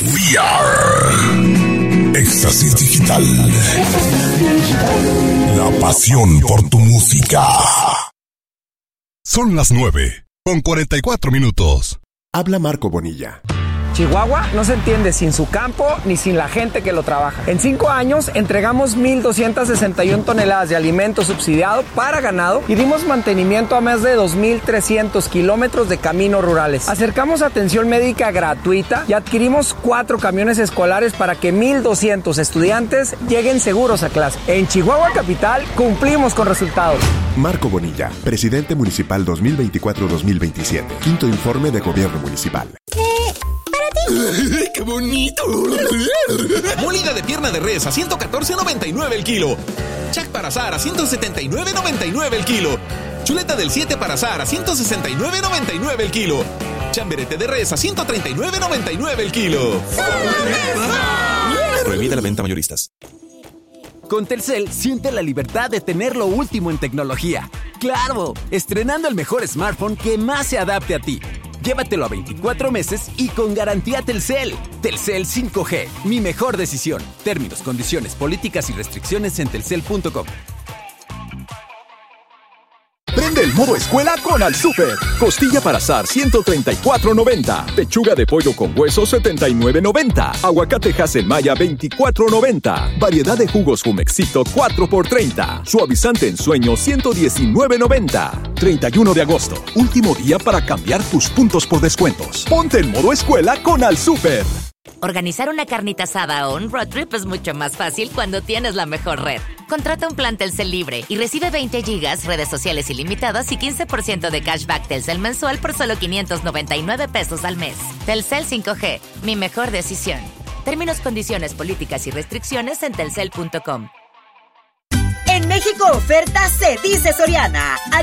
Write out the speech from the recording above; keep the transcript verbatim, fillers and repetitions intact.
We are Éxtasis Digital. La pasión por tu música. Son las nueve con cuarenta y cuatro minutos. Habla Marco Bonilla. Chihuahua no se entiende sin su campo ni sin la gente que lo trabaja. En cinco años entregamos mil doscientas sesenta y una toneladas de alimento subsidiado para ganado y dimos mantenimiento a más de dos mil trescientos kilómetros de caminos rurales. Acercamos atención médica gratuita y adquirimos cuatro camiones escolares para que mil doscientos estudiantes lleguen seguros a clase. En Chihuahua Capital cumplimos con resultados. Marco Bonilla, presidente municipal dos mil veinticuatro dos mil veintisiete. Quinto informe de gobierno municipal. ¡Qué bonito! Molida de pierna de res a ciento catorce noventa y nueve el kilo. Chac para asar a ciento setenta y nueve noventa y nueve el kilo. Chuleta del siete para asar a ciento sesenta y nueve noventa y nueve el kilo. Chamberete de res a ciento treinta y nueve noventa y nueve el kilo. Prohibida la venta mayoristas. Con Telcel, siente la libertad de tener lo último en tecnología. ¡Claro! Estrenando el mejor smartphone que más se adapte a ti. Llévatelo a veinticuatro meses y con garantía Telcel. Telcel cinco G, mi mejor decisión. Términos, condiciones, políticas y restricciones en telcel punto com. Prende el modo escuela con Al Súper. Costilla para asar ciento treinta y cuatro noventa. Pechuga de pollo con hueso setenta y nueve noventa. Aguacate Haselmaya veinticuatro noventa. Variedad de jugos Jumexito cuatro por treinta. Suavizante en sueño ciento diecinueve noventa. treinta y uno de agosto. Último día para cambiar tus puntos por descuentos. Ponte en modo escuela con Al Súper. Organizar una carnita asada o un road trip es mucho más fácil cuando tienes la mejor red. Contrata un plan Telcel libre y recibe veinte gigas, redes sociales ilimitadas y quince por ciento de cashback Telcel mensual por solo quinientos noventa y nueve pesos al mes. Telcel cinco G, mi mejor decisión. Términos, condiciones, políticas y restricciones en telcel punto com. En México oferta se dice Soriana.